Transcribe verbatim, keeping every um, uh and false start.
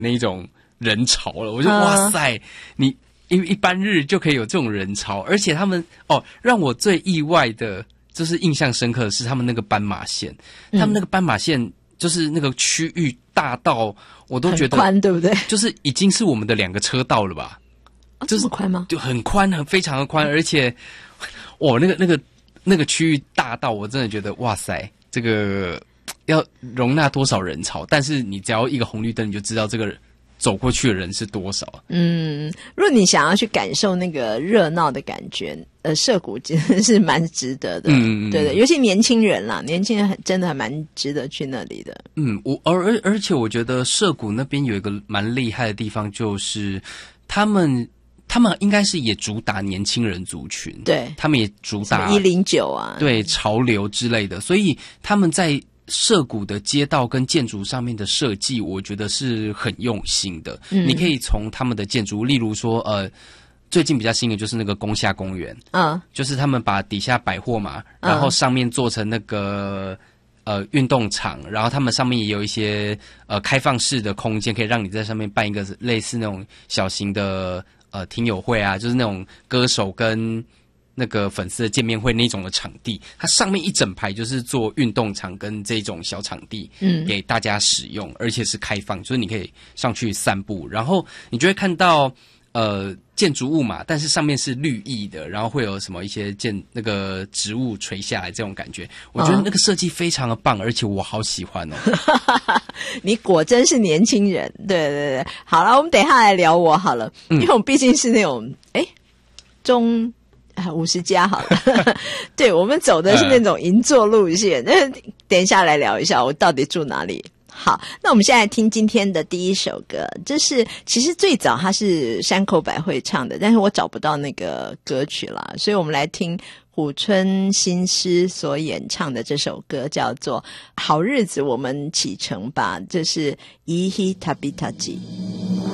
那一种人潮了。我就、嗯、哇塞，你一一般日就可以有这种人潮，而且他们哦，让我最意外的就是印象深刻的是他们那个斑马线，嗯、他们那个斑马线就是那个区域大到我都觉得很宽，对不对？ 就是已经是我们的两个车道了吧？ 哦、 就是这么宽吗？ 就很宽，很非常的宽，而且哦，那个那个那个区域大到我真的觉得哇塞，这个要容纳多少人潮？但是你只要一个红绿灯，你就知道这个走过去的人是多少。 嗯，如果你想要去感受那个热闹的感觉，呃，涉谷真的是蛮值得的。嗯，对对，尤其年轻人啦，年轻人很真的还蛮值得去那里的。 嗯，我而而而且我觉得涉谷那边有一个蛮厉害的地方，就是他们。他们应该是也主打年轻人族群， 对， 他们也主打一零九啊， 对潮流之类的，所以他们在涉谷的街道跟建筑上面的设计，我觉得是很用心的。嗯，你可以从他们的建筑，例如说，呃，最近比较新的就是那个宫下公园，嗯，就是他们把底下百货嘛，然后上面做成那个。呃，运动场，然后他们上面也有一些呃开放式的空间，可以让你在上面办一个类似那种小型的呃听友会啊，就是那种歌手跟那个粉丝的见面会那种的场地。它上面一整排就是做运动场跟这种小场地，嗯，给大家使用，而且是开放，就是你可以上去散步，然后你就会看到。呃，建筑物嘛，但是上面是绿意的，然后会有什么一些建那个植物垂下来这种感觉，我觉得那个设计非常的棒，而且我好喜欢哦。 你果真是年轻人，对对对。好了，我们等一下来聊我好了，嗯、因为我们毕竟是那种哎中五十加好了，对我们走的是那种银座路线。那、嗯、等一下来聊一下我到底住哪里。好，那我们现在听今天的第一首歌，这是其实最早它是山口百惠唱的，但是我找不到那个歌曲啦，所以我们来听谷村新司所演唱的这首歌，叫做《好日子我们启程吧》，这是伊希塔比塔吉。